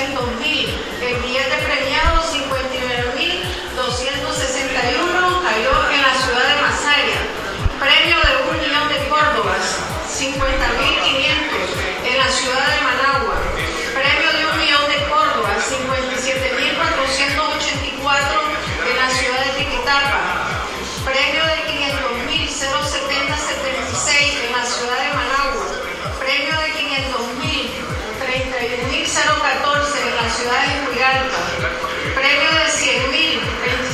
$200,000. El billete premiado, $59,261, cayó en la ciudad de Masaya. Premio de $1,000,000 de córdobas, $50,500 en la ciudad de Managua. Premio de $1,000,000 de córdobas, $57,484 en la ciudad de Tiquitapa. Premio de $500,000, 07076 en la ciudad de Managua. Premio de $500,000, 31,014 en la ciudad de Juigalpa. Premio de $100,000,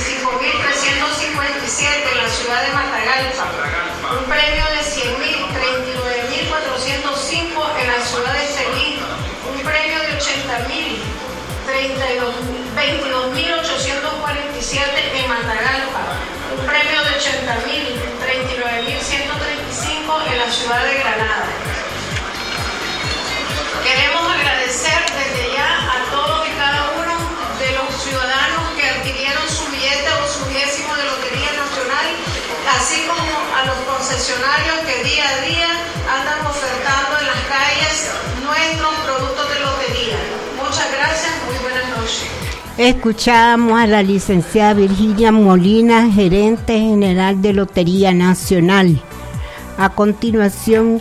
25,357 en la ciudad de Matagalpa. Un premio de $100,000, 39,405 en la ciudad de Celín. Un premio de $80,000, 22,847 en Matagalpa. Un premio de $80,000, 39,135 en la ciudad de Granada. Queremos agradecer desde ya a todos y cada uno de los ciudadanos que adquirieron su billete o su 10º de Lotería Nacional, así como a los concesionarios que día a día andan ofertando en las calles nuestros productos de lotería. Muchas gracias, muy buenas noches. Escuchamos a la licenciada Virginia Molina, gerente general de Lotería Nacional. A continuación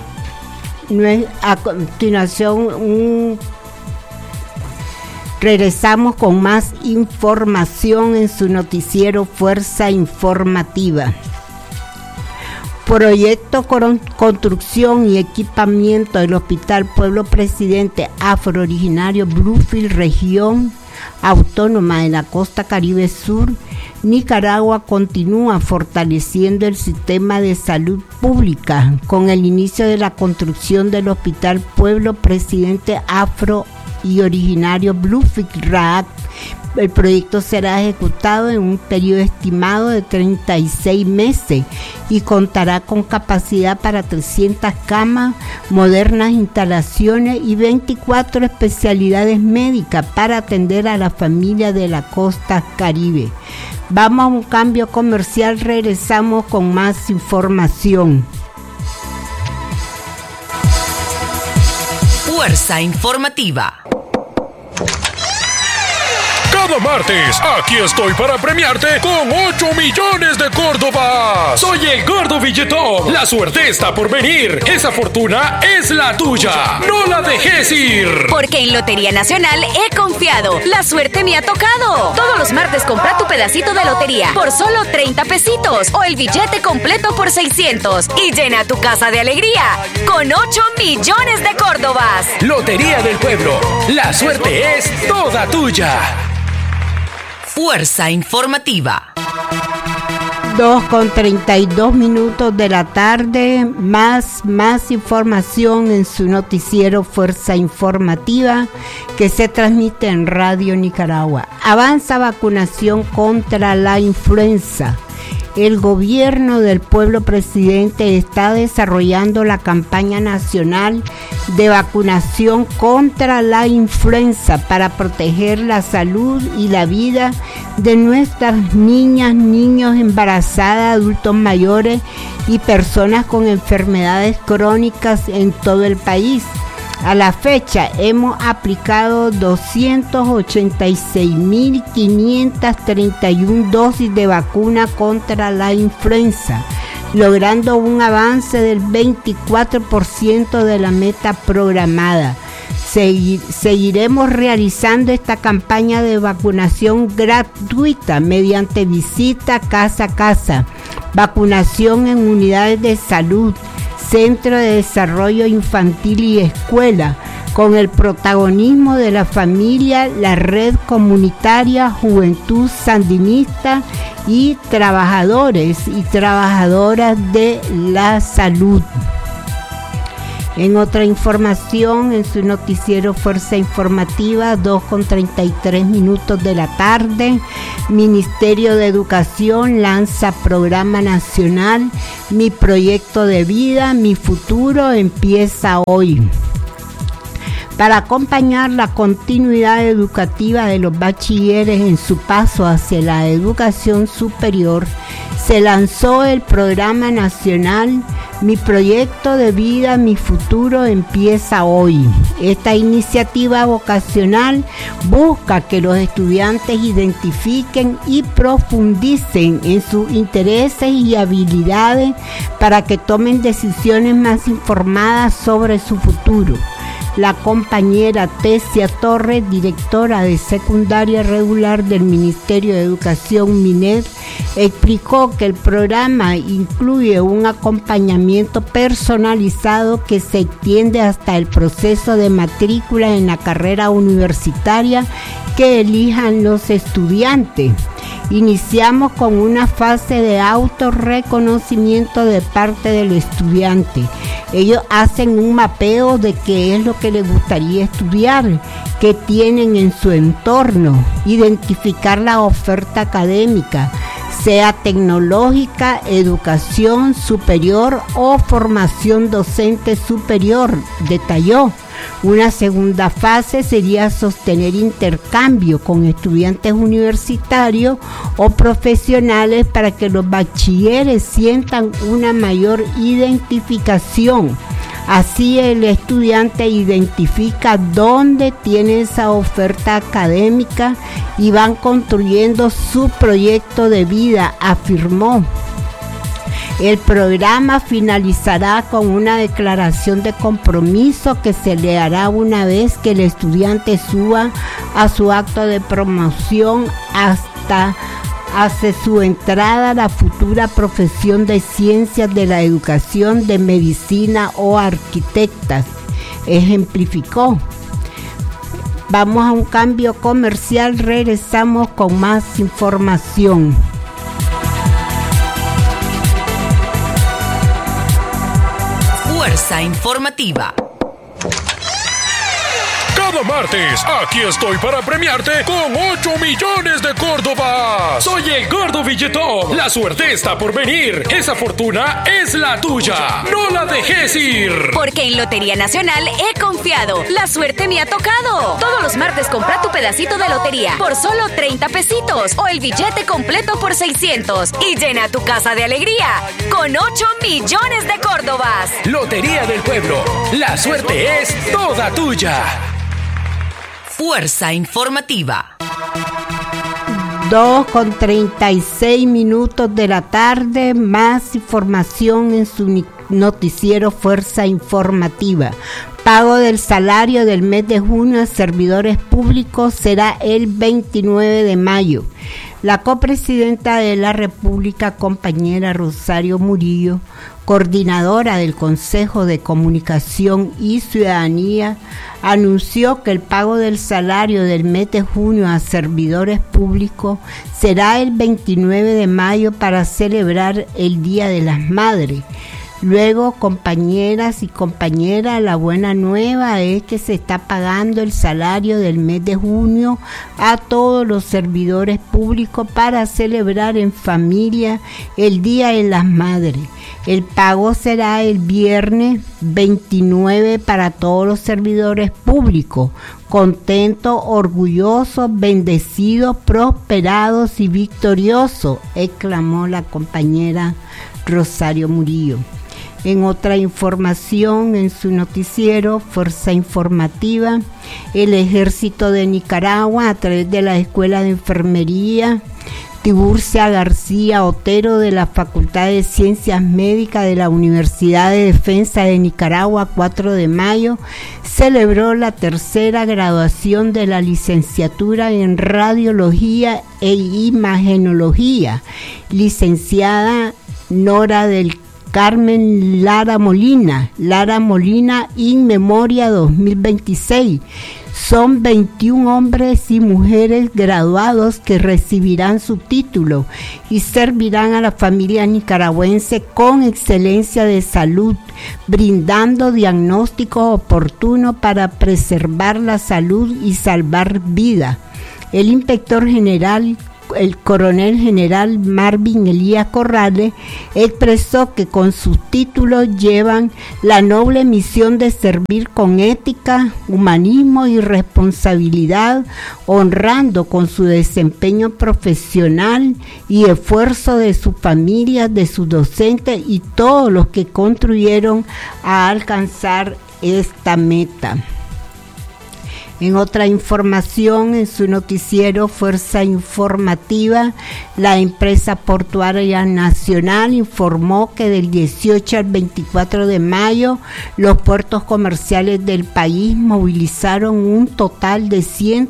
regresamos con más información en su noticiero Fuerza Informativa. Proyecto construcción y equipamiento del Hospital Pueblo Presidente Afro-Originario Bluefield, región autónoma de la Costa Caribe Sur. Nicaragua continúa fortaleciendo el sistema de salud pública con el inicio de la construcción del Hospital Pueblo Presidente Afro y Originario Bluefield RAAC. El proyecto será ejecutado en un periodo estimado de 36 meses y contará con capacidad para 300 camas, modernas instalaciones y 24 especialidades médicas para atender a la familia de la costa caribe. Vamos a un cambio comercial, regresamos con más información. Fuerza Informativa. Cada martes, aquí estoy para premiarte con 8 millones de córdobas. Soy el Gordo Billetón. La suerte está por venir. Esa fortuna es la tuya. No la dejes ir. Porque en Lotería Nacional he confiado. La suerte me ha tocado. Todos los martes compra tu pedacito de lotería por solo 30 pesitos o el billete completo por 600 y llena tu casa de alegría con 8 millones de córdobas. Lotería del Pueblo. La suerte es toda tuya. Fuerza Informativa. 2:32 de la tarde. Más información en su noticiero Fuerza Informativa, que se transmite en Radio Nicaragua. Avanza vacunación contra la influenza. El gobierno del Pueblo Presidente está desarrollando la campaña nacional de vacunación contra la influenza para proteger la salud y la vida de nuestras niñas, niños, embarazadas, adultos mayores y personas con enfermedades crónicas en todo el país. A la fecha hemos aplicado 286.531 dosis de vacuna contra la influenza, logrando un avance del 24% de la meta programada. Seguiremos realizando esta campaña de vacunación gratuita mediante visita casa a casa, vacunación en unidades de salud, Centro de Desarrollo Infantil y Escuela, con el protagonismo de la familia, la red comunitaria, Juventud Sandinista y trabajadores y trabajadoras de la salud. En otra información, en su noticiero Fuerza Informativa, 2:33 de la tarde, Ministerio de Educación lanza programa nacional Mi Proyecto de Vida, Mi Futuro empieza hoy. Para acompañar la continuidad educativa de los bachilleres en su paso hacia la educación superior, se lanzó el programa nacional Mi proyecto de vida, mi futuro empieza hoy. Esta iniciativa vocacional busca que los estudiantes identifiquen y profundicen en sus intereses y habilidades para que tomen decisiones más informadas sobre su futuro. La compañera Tesia Torres, directora de secundaria regular del Ministerio de Educación MINED, explicó que el programa incluye un acompañamiento personalizado que se extiende hasta el proceso de matrícula en la carrera universitaria que elijan los estudiantes. Iniciamos con una fase de autorreconocimiento de parte del estudiante. Ellos hacen un mapeo de qué es lo que les gustaría estudiar, qué tienen en su entorno, identificar la oferta académica, sea tecnológica, educación superior o formación docente superior, detalló. Una segunda fase sería sostener intercambio con estudiantes universitarios o profesionales para que los bachilleres sientan una mayor identificación. Así el estudiante identifica dónde tiene esa oferta académica y van construyendo su proyecto de vida, afirmó. El programa finalizará con una declaración de compromiso que se le hará una vez que el estudiante suba a su acto de promoción hasta hace su entrada a la futura profesión de ciencias de la educación, de medicina o arquitectas, ejemplificó. Vamos a un cambio comercial, regresamos con más información. Fuerza informativa. Cada martes, aquí estoy para premiarte con 8 millones de Córdobas. Soy el Gordo Billetón. La suerte está por venir. Esa fortuna es la tuya. No la dejes ir. Porque en Lotería Nacional he confiado. La suerte me ha tocado. Todos los martes compra tu pedacito de lotería por solo 30 pesitos o el billete completo por 600 y llena tu casa de alegría con 8 millones de Córdobas. Lotería del Pueblo. La suerte es toda tuya. Fuerza informativa. 2:36 de la tarde, más información en su noticiero Fuerza Informativa. Pago del salario del mes de junio a servidores públicos será el 29 de mayo. La copresidenta de la República, compañera Rosario Murillo, coordinadora del Consejo de Comunicación y Ciudadanía, anunció que el pago del salario del mes de junio a servidores públicos será el 29 de mayo para celebrar el Día de las Madres. Luego, compañeras y compañeras, la buena nueva es que se está pagando el salario del mes de junio a todos los servidores públicos para celebrar en familia el Día de las Madres. El pago será el viernes 29 para todos los servidores públicos, contentos, orgullosos, bendecidos, prosperados y victoriosos, exclamó la compañera Rosario Murillo. En otra información, en su noticiero Fuerza Informativa, el Ejército de Nicaragua, a través de la Escuela de Enfermería Tiburcia García Otero de la Facultad de Ciencias Médicas de la Universidad de Defensa de Nicaragua, 4 de mayo, celebró la tercera graduación de la licenciatura en Radiología e Imagenología, licenciada Nora del Carmen Lara Molina in Memoria 2026. Son 21 hombres y mujeres graduados que recibirán su título y servirán a la familia nicaragüense con excelencia de salud, brindando diagnósticos oportunos para preservar la salud y salvar vidas. El inspector general el coronel general Marvin Elías Corrales expresó que con sus títulos llevan la noble misión de servir con ética, humanismo y responsabilidad, honrando con su desempeño profesional y esfuerzo de sus familias, de sus docentes y todos los que contribuyeron a alcanzar esta meta. En otra información, en su noticiero Fuerza Informativa, la empresa portuaria nacional informó que del 18 al 24 de mayo, los puertos comerciales del país movilizaron un total de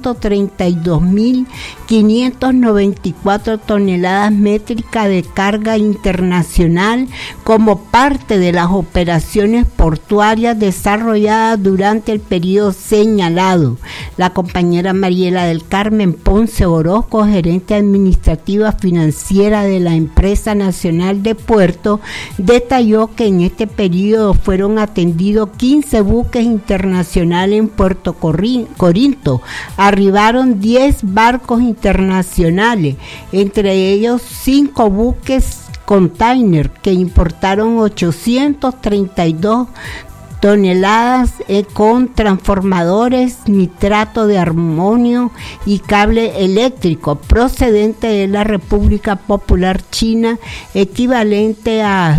132.594 toneladas métricas de carga internacional como parte de las operaciones portuarias desarrolladas durante el periodo señalado. La compañera Mariela del Carmen Ponce Orozco, gerente administrativa financiera de la Empresa Nacional de Puertos, detalló que en este periodo fueron atendidos 15 buques internacionales en Puerto Corinto. Arribaron 10 barcos internacionales, entre ellos 5 buques container que importaron 832 toneladas con transformadores, nitrato de amonio y cable eléctrico procedente de la República Popular China, equivalente a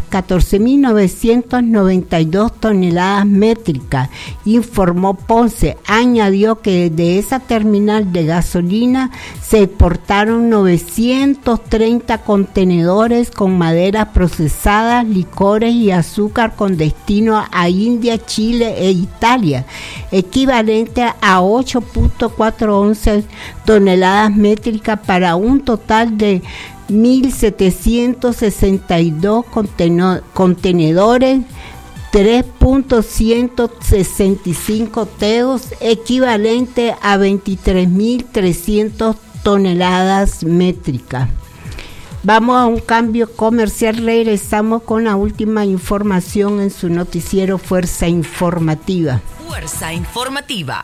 14.992 toneladas métricas, informó Ponce. Añadió que desde esa terminal de gasolina se exportaron 930 contenedores con madera procesada, licores y azúcar con destino a India, Chile e Italia, equivalente a 8.411 toneladas métricas para un total de 1.762 contenedores, 3.165 teos, equivalente a 23.300 toneladas métricas. Vamos a un cambio comercial, regresamos con la última información en su noticiero Fuerza Informativa. Fuerza Informativa.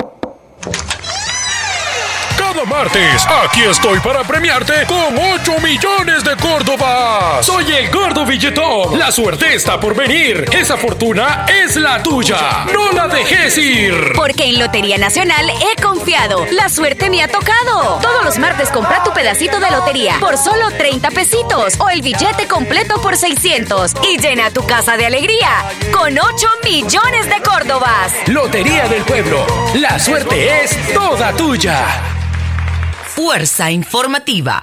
Cada martes, aquí estoy para premiarte con 8 millones de Córdobas. Soy el Gordo Billetón. La suerte está por venir. Esa fortuna es la tuya. No la dejes ir. Porque en Lotería Nacional he confiado. La suerte me ha tocado. Todos los martes compra tu pedacito de lotería por solo 30 pesitos o el billete completo por 600 y llena tu casa de alegría con 8 millones de Córdobas. Lotería del Pueblo. La suerte es toda tuya. Fuerza Informativa.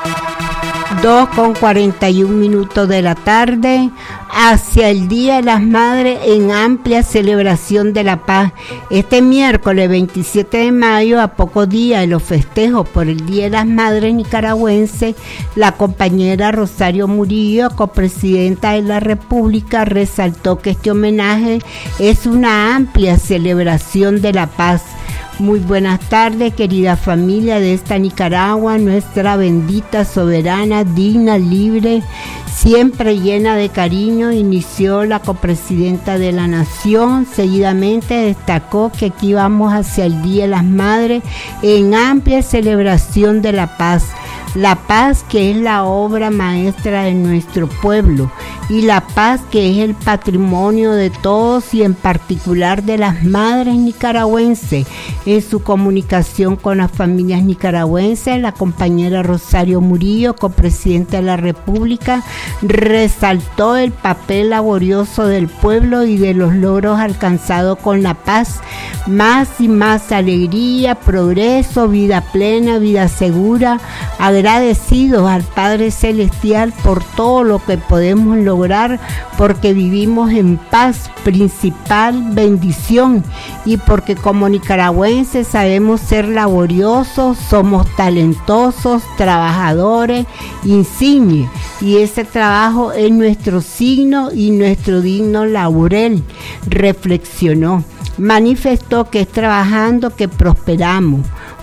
2:41 de la tarde, hacia el Día de las Madres en amplia celebración de la paz. Este miércoles 27 de mayo, a pocos días de los festejos por el Día de las Madres nicaragüenses, la compañera Rosario Murillo, copresidenta de la República, resaltó que este homenaje es una amplia celebración de la paz. Muy buenas tardes, querida familia de esta Nicaragua, nuestra bendita, soberana, digna, libre, siempre llena de cariño, inició la copresidenta de la Nación. Seguidamente destacó que aquí vamos hacia el Día de las Madres en amplia celebración de la paz. La paz que es la obra maestra de nuestro pueblo y la paz que es el patrimonio de todos y en particular de las madres nicaragüenses. En su comunicación con las familias nicaragüenses, la compañera Rosario Murillo, copresidenta de la República, resaltó el papel laborioso del pueblo y de los logros alcanzados con la paz. Más y más alegría, progreso, vida plena, vida segura. Agradecidos al Padre Celestial por todo lo que podemos lograr, porque vivimos en paz, principal bendición, y porque como nicaragüenses sabemos ser laboriosos, somos talentosos, trabajadores, insignes, y ese trabajo es nuestro signo y nuestro digno laurel, reflexionó. Manifestó que es trabajando que prosperamos.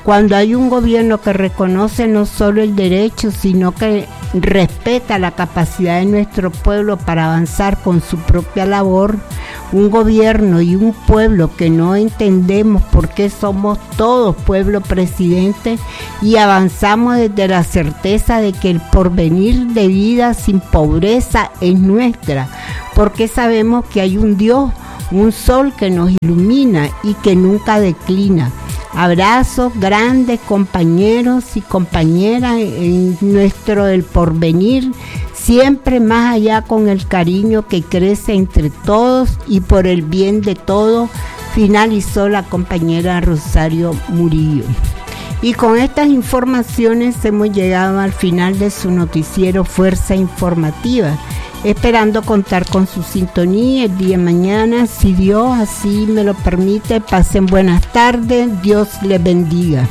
Cuando hay un gobierno que reconoce no solo el derecho, sino que respeta la capacidad de nuestro pueblo para avanzar con su propia labor, un gobierno y un pueblo que no entendemos por qué somos todos pueblo presidente y avanzamos desde la certeza de que el porvenir de vida sin pobreza es nuestra, porque sabemos que hay un Dios, un sol que nos ilumina y que nunca declina. Abrazos grandes, compañeros y compañeras en nuestro El Porvenir, siempre más allá con el cariño que crece entre todos y por el bien de todos, finalizó la compañera Rosario Murillo. Y con estas informaciones hemos llegado al final de su noticiero Fuerza Informativa, esperando contar con su sintonía el día de mañana, si Dios así me lo permite. Pasen buenas tardes, Dios les bendiga.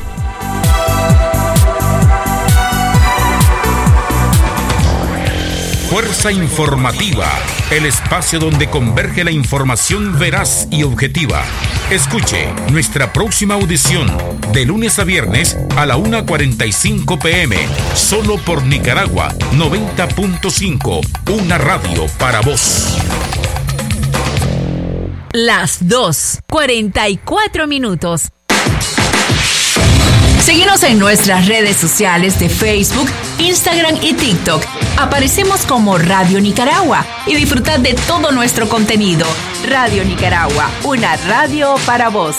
Fuerza Informativa, el espacio donde converge la información veraz y objetiva. Escuche nuestra próxima audición de lunes a viernes a la 1:45 p.m. solo por Nicaragua 90.5, una radio para vos. Las 2:44. Síguenos en nuestras redes sociales de Facebook, Instagram y TikTok. Aparecemos como Radio Nicaragua y disfrutad de todo nuestro contenido. Radio Nicaragua, una radio para vos.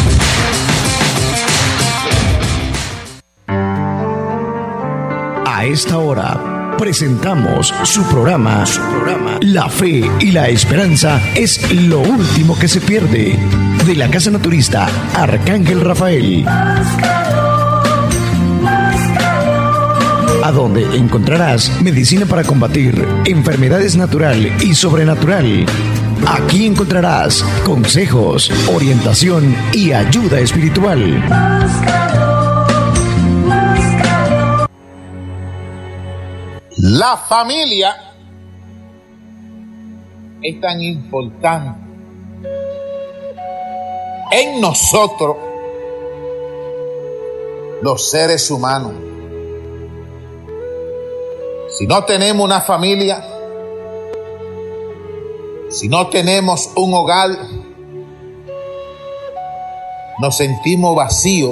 A esta hora presentamos su programa La Fe y la Esperanza es lo último que se pierde, de la Casa Naturista Arcángel Rafael, a donde encontrarás medicina para combatir enfermedades natural y sobrenatural. Aquí encontrarás consejos, orientación y ayuda espiritual. La familia es tan importante en nosotros, los seres humanos. Si no tenemos una familia, si no tenemos un hogar, nos sentimos vacíos,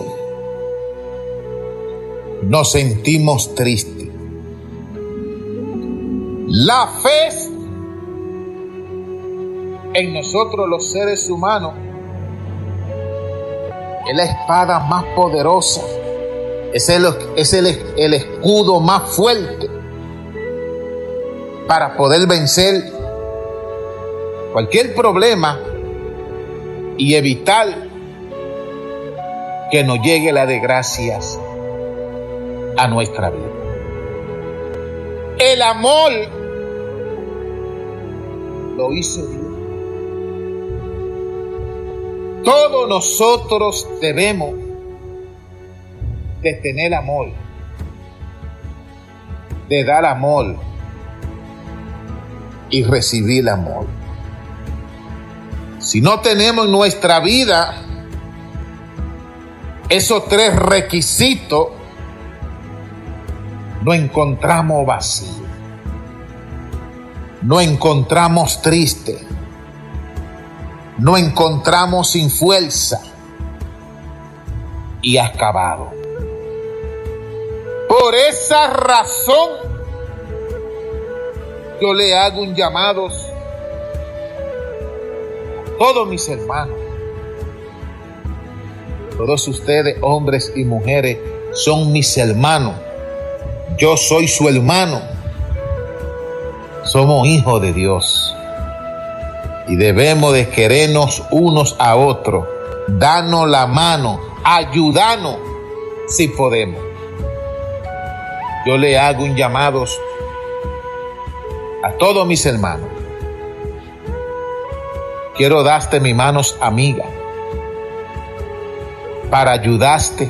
nos sentimos tristes. La fe en nosotros los seres humanos es la espada más poderosa, es el escudo más fuerte para poder vencer cualquier problema y evitar que nos llegue la desgracia a nuestra vida. El amor lo hizo Dios. Todos nosotros debemos de tener amor, de dar amor y recibir amor. Si no tenemos en nuestra vida esos tres requisitos, nos encontramos vacíos, nos encontramos tristes, nos encontramos sin fuerza y acabados. Por esa razón, yo le hago un llamado a todos mis hermanos. Todos ustedes, hombres y mujeres, son mis hermanos. Yo soy su hermano. Somos hijos de Dios. Y debemos de querernos unos a otros, darnos la mano, ayudarnos si podemos. Yo le hago un llamado a todos mis hermanos. Quiero darte mis manos amigas para ayudarte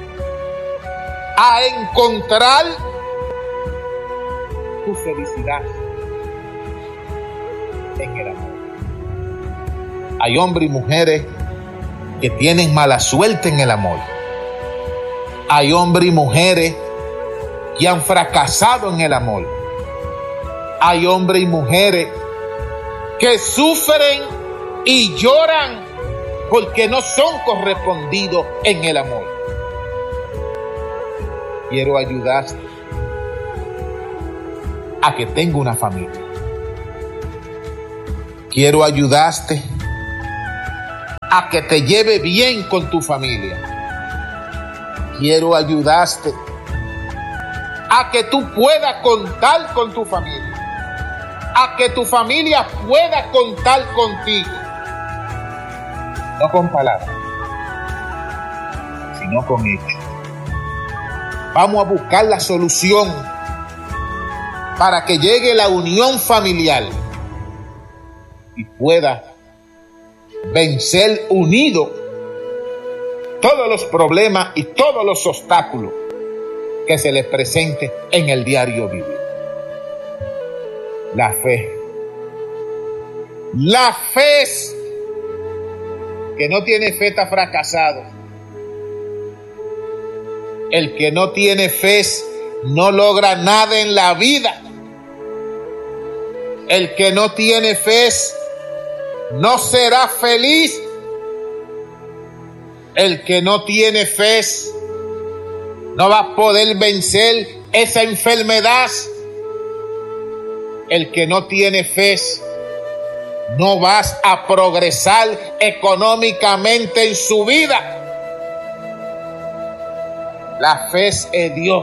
a encontrar tu felicidad en el amor. Hay hombres y mujeres que tienen mala suerte en el amor. Hay hombres y mujeres que han fracasado en el amor. Hay hombres y mujeres que sufren y lloran porque no son correspondidos en el amor. Quiero ayudarte a que tenga una familia. Quiero ayudarte a que te lleve bien con tu familia. Quiero ayudarte a que tú puedas contar con tu familia, a que tu familia pueda contar contigo, no con palabras, sino con hechos. Vamos a buscar la solución para que llegue la unión familiar y pueda vencer unido todos los problemas y todos los obstáculos que se les presente en el diario vivir. La fe. La fe es que no tiene fe está fracasado. El que no tiene fe no logra nada en la vida. El que no tiene fe no será feliz. El que no tiene fe no va a poder vencer esa enfermedad. El que no tiene fe no vas a progresar económicamente en su vida. La fe es Dios.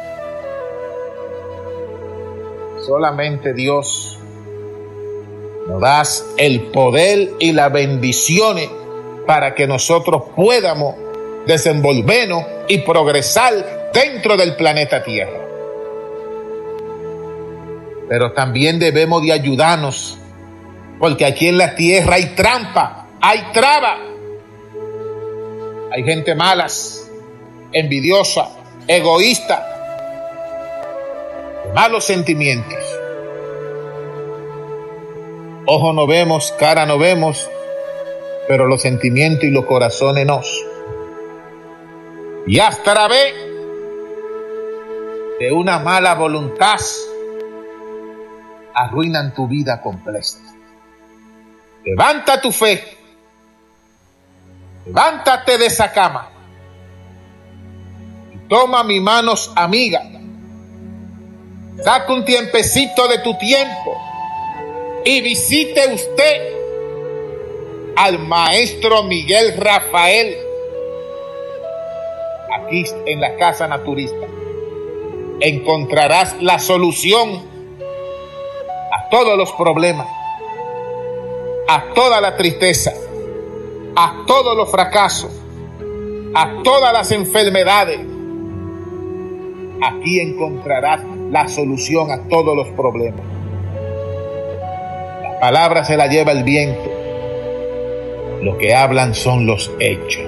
Solamente Dios nos da el poder y las bendiciones para que nosotros podamos desenvolvernos y progresar dentro del planeta Tierra. Pero también debemos de ayudarnos, porque aquí en la Tierra hay trampa, hay traba, hay gente malas, envidiosa, egoísta, de malos sentimientos. Ojo no vemos, cara no vemos, pero los sentimientos y los corazones no. Y a través de una mala voluntad arruinan tu vida completa. Levanta tu fe. Levántate de esa cama. Y toma mis manos amiga. Saca un tiempecito de tu tiempo y visite usted al maestro Miguel Rafael aquí en la Casa Naturista. Encontrarás la solución a todos los problemas, a toda la tristeza, a todos los fracasos, a todas las enfermedades. Aquí encontrarás la solución a todos los problemas. La palabra se la lleva el viento. Lo que hablan son los hechos.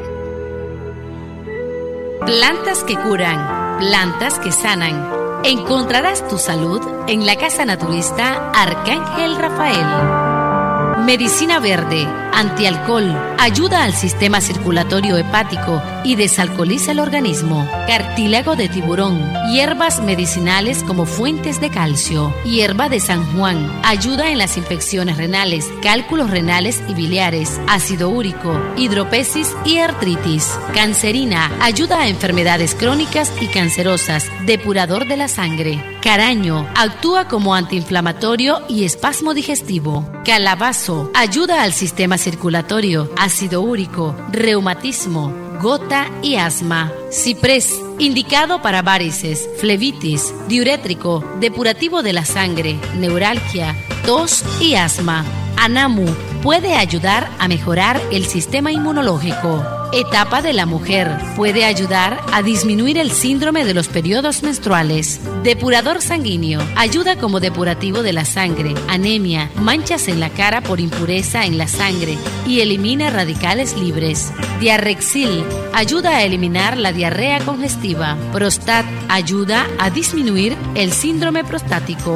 Plantas que curan, plantas que sanan. Encontrarás tu salud en la Casa Naturista Arcángel Rafael. Medicina verde, antialcohol, ayuda al sistema circulatorio hepático y desalcoholiza el organismo. Cartílago de tiburón, hierbas medicinales como fuentes de calcio. Hierba de San Juan, ayuda en las infecciones renales, cálculos renales y biliares, ácido úrico, hidropesis y artritis. Cancerina, ayuda a enfermedades crónicas y cancerosas, depurador de la sangre. Caraño, actúa como antiinflamatorio y espasmo digestivo. Calabazo, ayuda al sistema circulatorio, ácido úrico, reumatismo, gota y asma. Ciprés, indicado para varices, flebitis, diurétrico, depurativo de la sangre, neuralgia, tos y asma. Anamu, puede ayudar a mejorar el sistema inmunológico. Etapa de la mujer, puede ayudar a disminuir el síndrome de los periodos menstruales. Depurador sanguíneo, ayuda como depurativo de la sangre, anemia, manchas en la cara por impureza en la sangre y elimina radicales libres. Diarrexil, ayuda a eliminar la diarrea congestiva. Prostat, ayuda a disminuir el síndrome prostático.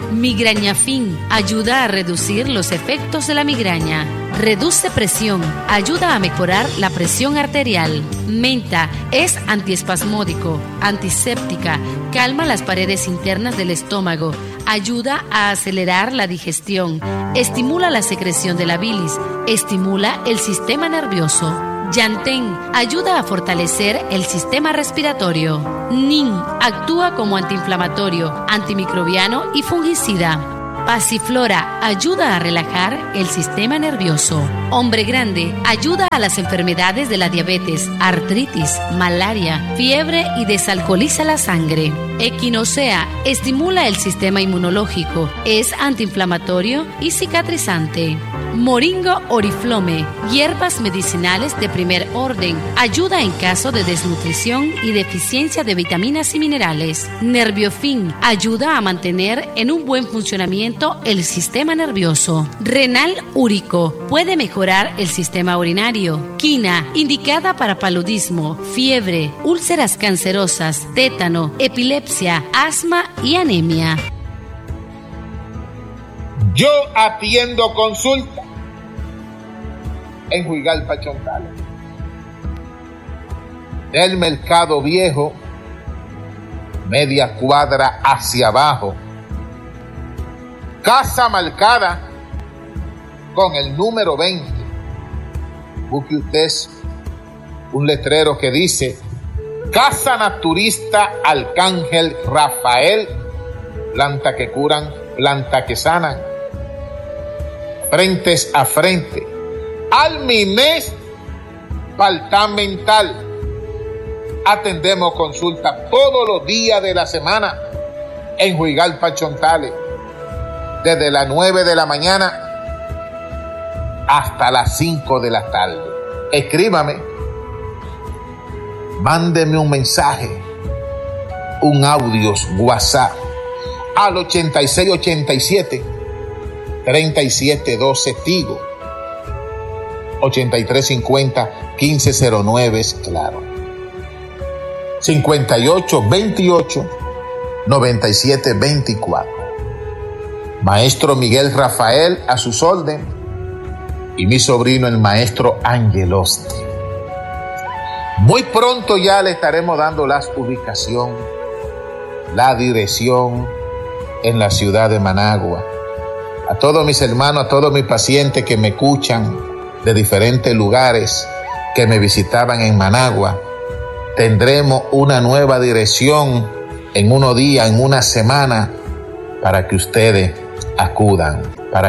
Migrañafin ayuda a reducir los efectos de la migraña. Reduce presión, ayuda a mejorar la presión arterial. Menta es antiespasmódico, antiséptica, calma las paredes internas del estómago, ayuda a acelerar la digestión, estimula la secreción de la bilis, estimula el sistema nervioso. Yantén ayuda a fortalecer el sistema respiratorio. Nin actúa como antiinflamatorio, antimicrobiano y fungicida. Pasiflora ayuda a relajar el sistema nervioso. Hombre Grande ayuda a las enfermedades de la diabetes, artritis, malaria, fiebre y desalcoholiza la sangre. Equinocea estimula el sistema inmunológico, es antiinflamatorio y cicatrizante. Moringa oriflome, hierbas medicinales de primer orden, ayuda en caso de desnutrición y deficiencia de vitaminas y minerales. Nerviofin ayuda a mantener en un buen funcionamiento el sistema nervioso. Renal úrico puede mejorar el sistema urinario. Quina, indicada para paludismo, fiebre, úlceras cancerosas, tétano, epilepsia, asma y anemia. Yo atiendo consulta en Juigalpa, Chontales. Del Mercado Viejo, media cuadra hacia abajo. Casa marcada con el número 20. Busque usted un letrero que dice Casa Naturista Arcángel Rafael, planta que curan, planta que sanan. Frentes a frente, Alminés Mental. Atendemos consultas todos los días de la semana en Juigalpa, Chontales, desde las 9 de la mañana hasta las 5 de la tarde. Escríbame, mándeme un mensaje, un audio WhatsApp al 8687-3712 Tigo, 8350-1509 claro, 5828-9724. Maestro Miguel Rafael a sus órdenes y mi sobrino el maestro Angelosti. Muy pronto ya le estaremos dando la ubicación, la dirección en la ciudad de Managua. A todos mis hermanos, a todos mis pacientes que me escuchan de diferentes lugares que me visitaban en Managua, tendremos una nueva dirección en unos días, en una semana, para que ustedes acudan,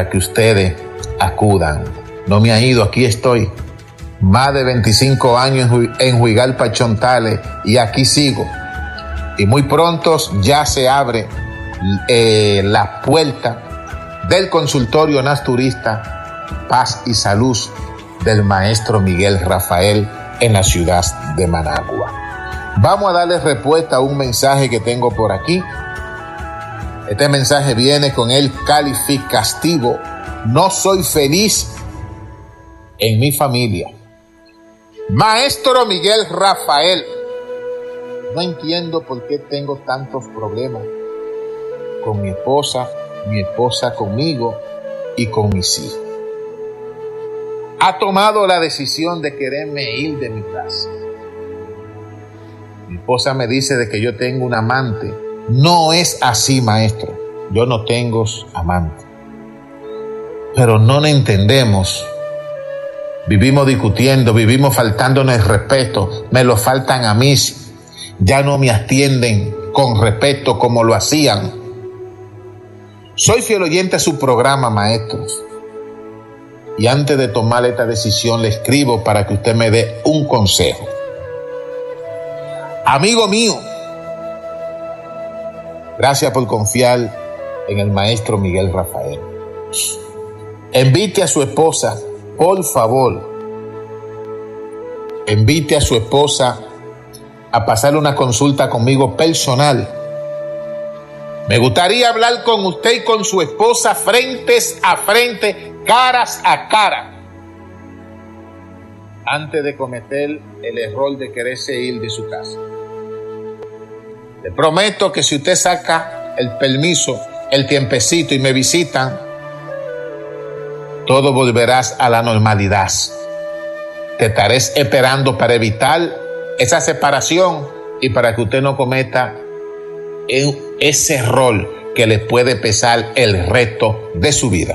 No me ha ido, aquí estoy. Más de 25 años en Juigalpa, Chontales, y aquí sigo. Y muy pronto ya se abre la puerta del consultorio naturista Paz y Salud del maestro Miguel Rafael en la ciudad de Managua. Vamos a darle respuesta a un mensaje que tengo por aquí. Este mensaje viene con el calificativo: no soy feliz en mi familia. Maestro Miguel Rafael, no entiendo por qué tengo tantos problemas con mi esposa conmigo y con mis hijos. Ha tomado la decisión de quererme ir de mi casa. Mi esposa me dice de que yo tengo un amante. No es así, maestro. Yo no tengo amante. Pero no nos entendemos. Vivimos discutiendo, vivimos faltándonos el respeto. Me lo faltan a mí. Ya no me atienden con respeto como lo hacían. Soy fiel oyente a su programa, maestros. Y antes de tomar esta decisión, le escribo para que usted me dé un consejo. Amigo mío, gracias por confiar en el maestro Miguel Rafael. Invite a su esposa, por favor. Invite a su esposa a pasar una consulta conmigo personal. Me gustaría hablar con usted y con su esposa frentes a frente, caras a cara, antes de cometer el error de quererse ir de su casa. Le prometo que si usted saca el permiso el tiempecito y me visitan, todo volverás a la normalidad. Te estaré esperando para evitar esa separación y para que usted no cometa ese error que le puede pesar el resto de su vida.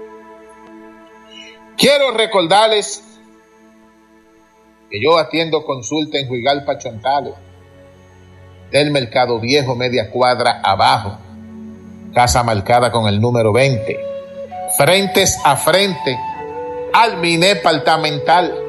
Quiero recordarles que yo atiendo consulta en Juigalpa, Chontales, del Mercado Viejo, media cuadra abajo, casa marcada con el número 20, frentes a frente al MINE departamental.